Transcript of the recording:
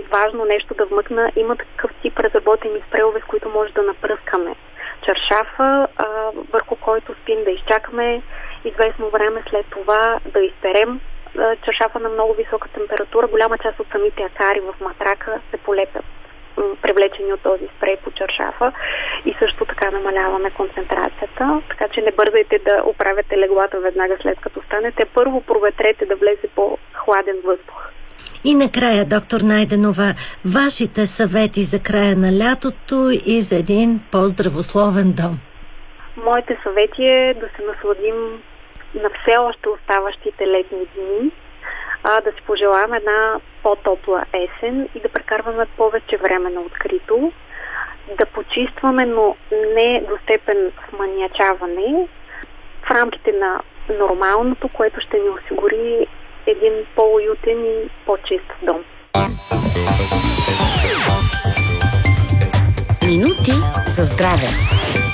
важно нещо да вмъкна. Има такъв тип разработени спрейове, с които може да напръскаме чаршафа, върху който спим, да изчакаме известно време, след това да изперем чаршафа на много висока температура. Голяма част от самите акари в матрака се полепят, привлечени от този спрей по чаршафа, и също така намаляваме концентрацията. Така че не бързайте да оправяте леглата веднага след като станете. Първо проветрете да влезе по-хладен въздух. И накрая, доктор Найденова, вашите съвети за края на лятото и за един по-здравословен дом. Моите съвети е да се насладим на все още оставащите летни дни, да си пожелаем една по-топла есен и да прекарваме повече време на открито, да почистваме, но не до степен вманиачаване, в рамките на нормалното, което ще ни осигури един по-уютен и по-чист дом. Минути за здраве.